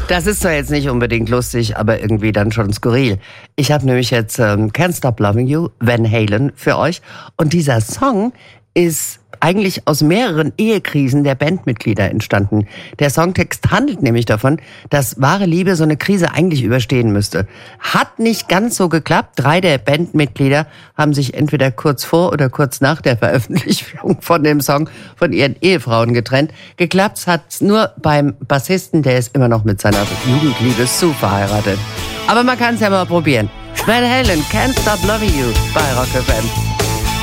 Das ist zwar jetzt nicht unbedingt lustig, aber irgendwie dann schon skurril. Ich habe nämlich jetzt Can't Stop Loving You, Van Halen, für euch. Und dieser Song ist eigentlich aus mehreren Ehekrisen der Bandmitglieder entstanden. Der Songtext handelt nämlich davon, dass wahre Liebe so eine Krise eigentlich überstehen müsste. Hat nicht ganz so geklappt. 3 der Bandmitglieder haben sich entweder kurz vor oder kurz nach der Veröffentlichung von dem Song von ihren Ehefrauen getrennt. Geklappt hat's nur beim Bassisten, der ist immer noch mit seiner Jugendliebe Sue verheiratet. Aber man kann es ja mal probieren. Van Halen, Can't Stop Loving You bei Rock FM.